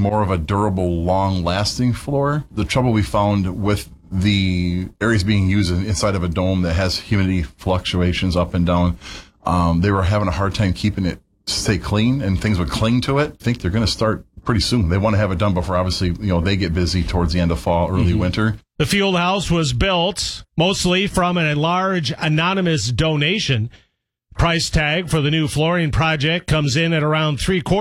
more of a durable, long-lasting floor. The trouble we found with the areas being used inside of a dome that has humidity fluctuations up and down, they were having a hard time keeping it to stay clean, and things would cling to it. I think they're going to start pretty soon. They want to have it done before, obviously, they get busy towards the end of fall, early winter. The field house was built mostly from a large anonymous donation. Price tag for the new flooring project comes in at around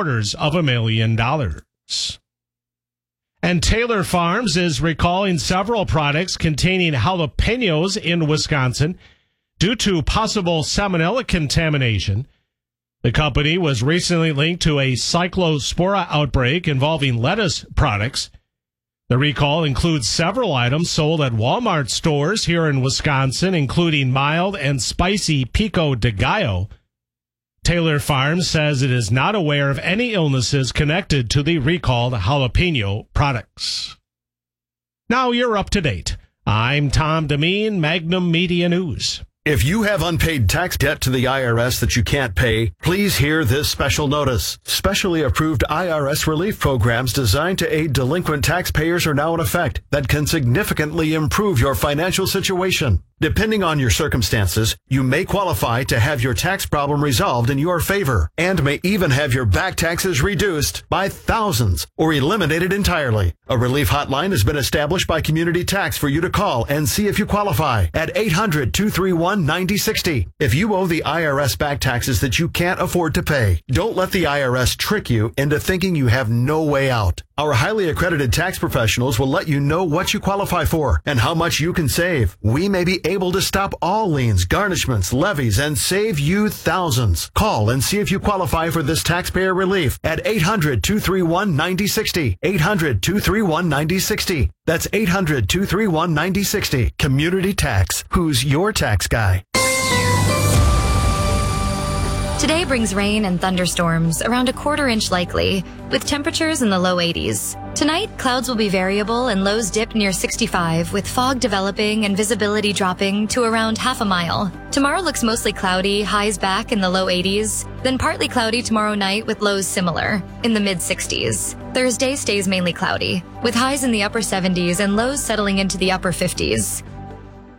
$750,000. And Taylor Farms is recalling several products containing jalapenos in Wisconsin due to possible salmonella contamination. The company was recently linked to a cyclospora outbreak involving lettuce products. The recall includes several items sold at Walmart stores here in Wisconsin, including mild and spicy pico de gallo. Taylor Farms says it is not aware of any illnesses connected to the recalled jalapeno products. Now you're up to date. I'm Tom Demeen, Magnum Media News. If you have unpaid tax debt to the IRS that you can't pay, please hear this special notice. Specially approved IRS relief programs designed to aid delinquent taxpayers are now in effect that can significantly improve your financial situation. Depending on your circumstances, you may qualify to have your tax problem resolved in your favor and may even have your back taxes reduced by thousands or eliminated entirely. A relief hotline has been established by Community Tax for you to call and see if you qualify at 800-231-9060. If you owe the IRS back taxes that you can't afford to pay, don't let the IRS trick you into thinking you have no way out. Our highly accredited tax professionals will let you know what you qualify for and how much you can save. We may be able to stop all liens, garnishments, levies, and save you thousands. Call and see if you qualify for this taxpayer relief at 800-231-9060. 800-231-9060. That's 800-231-9060. Community Tax. Who's your tax guy? Today brings rain and thunderstorms, around a quarter-inch likely, with temperatures in the low 80s. Tonight, clouds will be variable and lows dip near 65, with fog developing and visibility dropping to around half a mile. Tomorrow looks mostly cloudy, highs back in the low 80s, then partly cloudy tomorrow night with lows similar, in the mid-60s. Thursday stays mainly cloudy, with highs in the upper 70s and lows settling into the upper 50s.